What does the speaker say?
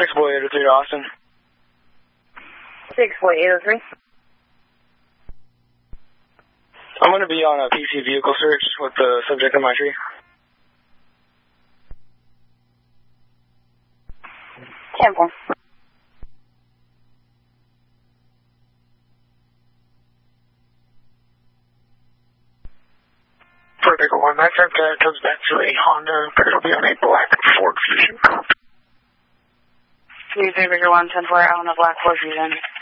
6-boy 803 to Austin. 6-boy 803. I'm going to be on a PC vehicle search with the subject of my tree. 10-4. For Bigger One, that comes back to a Honda, but it'll be on a black Ford Fusion. 3 Bigger One, 10-4, on a black Ford Fusion.